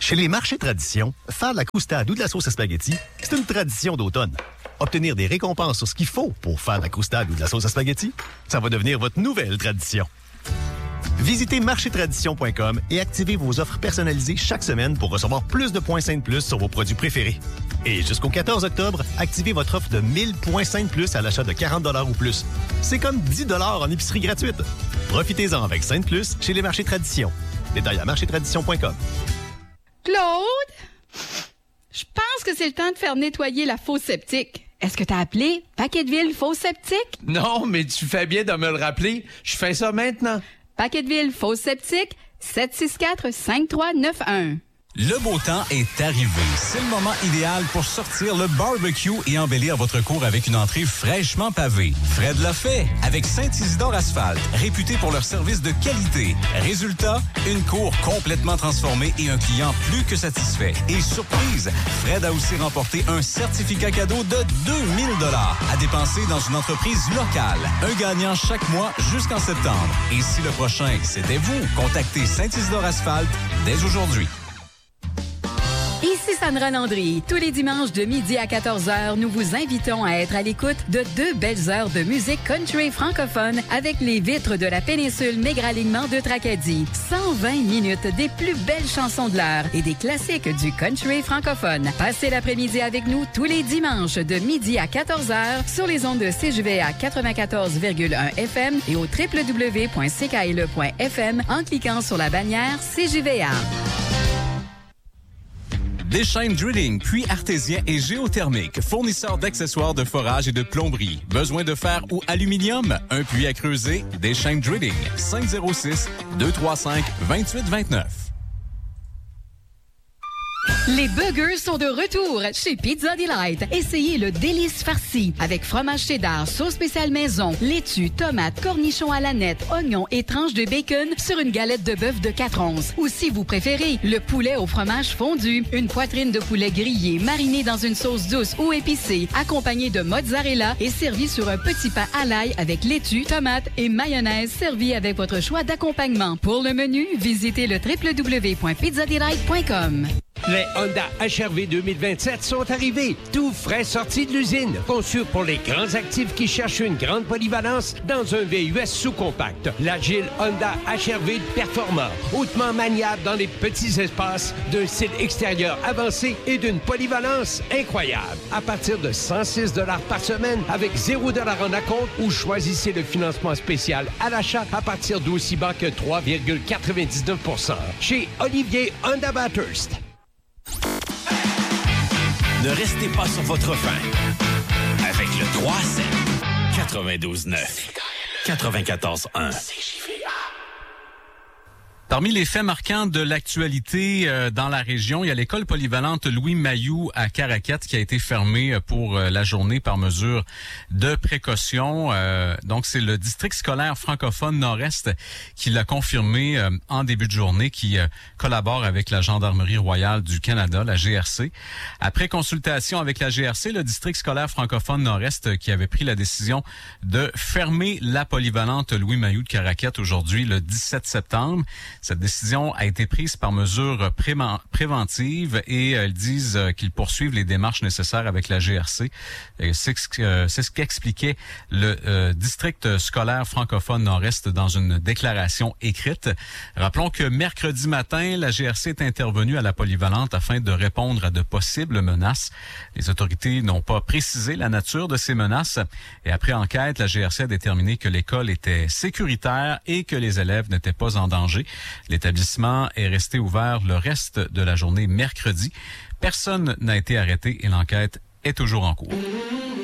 Chez les marchés tradition, faire de la croustade ou de la sauce à spaghetti, c'est une tradition d'automne. Obtenir des récompenses sur ce qu'il faut pour faire de la croustade ou de la sauce à spaghetti, ça va devenir votre nouvelle tradition. Visitez marchétradition.com et activez vos offres personnalisées chaque semaine pour recevoir plus de points Saint Plus sur vos produits préférés. Et jusqu'au 14 octobre, activez votre offre de 1000 points Saint Plus à l'achat de 40 $ ou plus. C'est comme 10 $ en épicerie gratuite. Profitez-en avec Saint Plus chez les marchés Tradition. Détails à marchétradition.com. Claude, je pense que c'est le temps de faire nettoyer la fosse septique. Est-ce que t'as appelé Paquetteville Fosse Septique? Non, mais tu fais bien de me le rappeler. Je fais ça maintenant. Paquetteville Fosse Septique, 764-5391. Le beau temps est arrivé. C'est le moment idéal pour sortir le barbecue et embellir votre cour avec une entrée fraîchement pavée. Fred l'a fait avec Saint-Isidore Asphalte, réputé pour leur service de qualité. Résultat, une cour complètement transformée et un client plus que satisfait. Et surprise, Fred a aussi remporté un certificat cadeau de 2000 $ à dépenser dans une entreprise locale. Un gagnant chaque mois jusqu'en septembre. Et si le prochain, c'était vous, contactez Saint-Isidore Asphalte dès aujourd'hui. Ici Sandra Landry. Tous les dimanches de midi à 14h, nous vous invitons à être à l'écoute de 2 belles heures de musique country francophone avec les vitres de la péninsule Mégralignement de Tracadie. 120 minutes des plus belles chansons de l'heure et des classiques du country francophone. Passez l'après-midi avec nous tous les dimanches de midi à 14h sur les ondes de CJVA 94,1 FM et au www.ckle.fm en cliquant sur la bannière CJVA. Deschaines Drilling, puits artésien et géothermique, fournisseur d'accessoires de forage et de plomberie. Besoin de fer ou aluminium? Un puits à creuser? Deschaines Drilling, 506-235-2829. Les burgers sont de retour chez Pizza Delight. Essayez le délice farci avec fromage cheddar, sauce spéciale maison, laitue, tomates, cornichons à la nette, oignons et tranches de bacon sur une galette de bœuf de 4 onces. Ou si vous préférez, le poulet au fromage fondu, une poitrine de poulet grillée marinée dans une sauce douce ou épicée, accompagnée de mozzarella et servie sur un petit pain à l'ail avec laitue, tomates et mayonnaise servi avec votre choix d'accompagnement. Pour le menu, visitez le www.pizzadelight.com. Les Honda HR-V 2027 sont arrivés, tout frais sortis de l'usine, conçus pour les grands actifs qui cherchent une grande polyvalence dans un VUS sous-compact. L'agile Honda HR-V performant, hautement maniable dans les petits espaces, d'un style extérieur avancé et d'une polyvalence incroyable. À partir de 106 $ par semaine avec 0 $ en acompte ou choisissez le financement spécial à l'achat à partir d'aussi bas que 3,99 % chez Olivier Honda Bathurst. Ne restez pas sur votre faim. Avec le 3-7, 92-9, 94-1. Parmi les faits marquants de l'actualité dans la région, il y a l'école polyvalente Louis Mayou à Caraquette qui a été fermée pour la journée par mesure de précaution. Donc, c'est le district scolaire francophone Nord-Est qui l'a confirmé en début de journée, qui collabore avec la Gendarmerie royale du Canada, la GRC. Après consultation avec la GRC, le district scolaire francophone Nord-Est qui avait pris la décision de fermer la polyvalente Louis Mayou de Caraquette aujourd'hui, le 17 septembre. Cette décision a été prise par mesure préventive et ils disent qu'ils poursuivent les démarches nécessaires avec la GRC. C'est ce qu'expliquait le district scolaire francophone Nord-Est dans une déclaration écrite. Rappelons que mercredi matin, la GRC est intervenue à la polyvalente afin de répondre à de possibles menaces. Les autorités n'ont pas précisé la nature de ces menaces et après enquête, la GRC a déterminé que l'école était sécuritaire et que les élèves n'étaient pas en danger. L'établissement est resté ouvert le reste de la journée mercredi. Personne n'a été arrêté et l'enquête est toujours en cours.